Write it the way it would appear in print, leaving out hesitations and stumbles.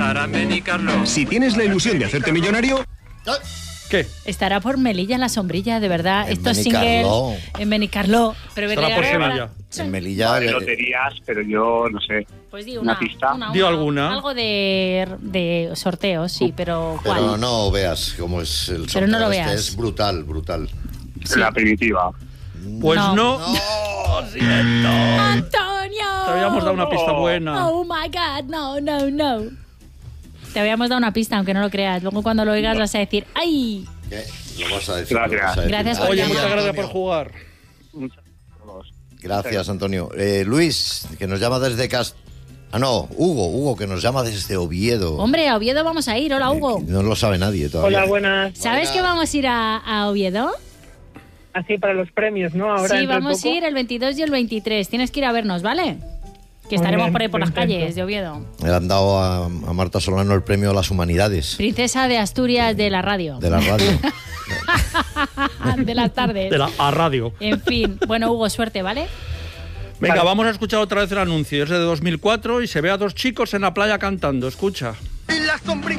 estará en Benicarló. Si tienes la ilusión de hacerte millonario... ¿Qué? Estará por Melilla la sombrilla, de verdad. En Estos singles Benicarló. en Benicarló. Pero Estará por Sevilla. En Melilla. De loterías, pero yo no sé. Pues di Una una pista. Di alguna. Algo de sorteos, sí, pero ¿cuál? Pero no veas cómo es el sorteo. Pero no lo este veas. es brutal. Sí. La primitiva. Pues No. no. ¡No! Siento. ¡Antonio! Te habíamos dado una pista buena. Oh my God, no. Te habíamos dado una pista, aunque no lo creas. Luego cuando lo oigas vas a decir ¡ay! ¿Qué? Lo vas a decir. Gracias. lo vas a decir. Gracias por Oye, llamar. muchas gracias por Antonio. jugar. Muchas gracias. Gracias, Antonio. Luis, que nos llama desde Hugo, que nos llama desde Oviedo. Hombre, a Oviedo vamos a ir. Hola, Hugo. No lo sabe nadie todavía. Hola, buenas. ¿Sabes que vamos a ir a Oviedo? Así para los premios, ¿no? Ahora Sí, dentro de vamos a poco. ir el 22 y el 23. Tienes que ir a vernos, ¿vale? Que estaremos bien, por ahí por las perfecto. calles de Oviedo. Le han dado a Marta Solano el premio a las humanidades Princesa de Asturias de la radio. de la radio. De las tardes. A radio. En fin. Bueno, Hugo, suerte, ¿vale? Venga, vamos a escuchar otra vez el anuncio. Es de 2004 y se ve a dos chicos en la playa cantando. Escucha.